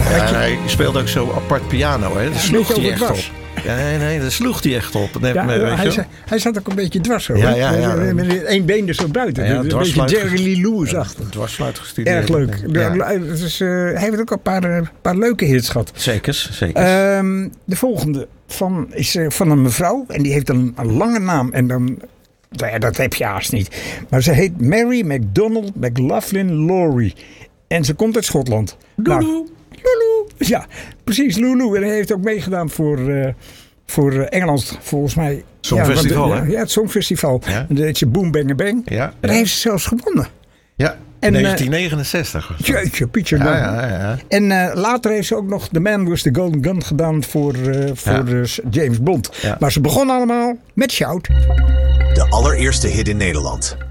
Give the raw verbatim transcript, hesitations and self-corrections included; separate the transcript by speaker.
Speaker 1: hij speelde ook zo apart piano. Hè? Daar
Speaker 2: Ja,
Speaker 1: sloeg
Speaker 2: beetje
Speaker 1: hij echt op.
Speaker 2: overdwars.
Speaker 1: Ja, nee, nee, daar sloeg hij echt op. Nee,
Speaker 2: Ja,
Speaker 1: maar, weet
Speaker 2: hij,
Speaker 1: je
Speaker 2: zat, hij zat ook een beetje dwars zo.
Speaker 1: Ja,
Speaker 2: hè?
Speaker 1: ja, ja.
Speaker 2: Met, met één been er zo buiten.
Speaker 1: Ja, ja,
Speaker 2: een beetje
Speaker 1: dwarsfluit
Speaker 2: Jerry
Speaker 1: ges-
Speaker 2: Lee Lewis-achtig.
Speaker 1: een dwarsfluit gestudeerd.
Speaker 2: Erg leuk.
Speaker 1: Ja.
Speaker 2: De- dus, uh, hij heeft ook een paar, uh, paar leuke hits gehad.
Speaker 1: Zekers, zekers.
Speaker 2: Um, de volgende van, is uh, van een mevrouw. En die heeft een, een lange naam. En dan, nou ja, dat heb je haast niet. Maar ze heet Mary McDonald McLaughlin Laurie. En ze komt uit Schotland.
Speaker 1: Lulu.
Speaker 2: Nou, Lulu. Ja, precies, Lulu. En hij heeft ook meegedaan voor, uh, voor uh, Engeland, volgens mij.
Speaker 1: Songfestival,
Speaker 2: ja,
Speaker 1: hè?
Speaker 2: Ja, ja, het Songfestival.
Speaker 1: Ja.
Speaker 2: En dat heet je Boom Bang Bang.
Speaker 1: Ja,
Speaker 2: En
Speaker 1: ja.
Speaker 2: hij heeft ze zelfs gewonnen.
Speaker 1: Ja,
Speaker 2: En,
Speaker 1: negentien negenenzestig. was dat.
Speaker 2: Jeetje, Pietje.
Speaker 1: Ja, ja, ja.
Speaker 2: En uh, later heeft ze ook nog The Man with the Golden Gun gedaan voor, uh, voor
Speaker 1: Ja.
Speaker 2: uh, James Bond.
Speaker 1: Ja.
Speaker 2: Maar ze begon allemaal met Shout.
Speaker 3: De allereerste hit in Nederland.